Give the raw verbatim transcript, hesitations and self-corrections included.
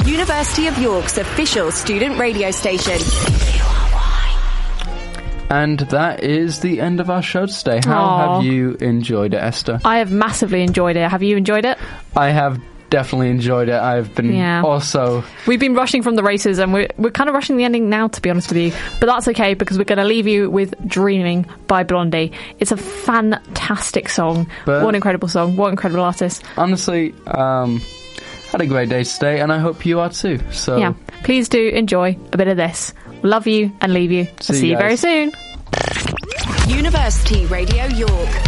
University of York's official student radio station. And that is the end of our show today. How Aww. have you enjoyed it, Esther? I have massively enjoyed it. Have you enjoyed it? I have definitely enjoyed it. I've been Yeah. also... We've been rushing from the races, and we're, we're kind of rushing the ending now, to be honest with you. But that's okay, because we're going to leave you with Dreaming by Blondie. It's a fantastic song. But what an incredible song. What an incredible artist. Honestly, um, had a great day today, and I hope you are too. So Yeah. Please do enjoy a bit of this. Love you and leave you. See I'll see you you very guys. soon. University Radio York.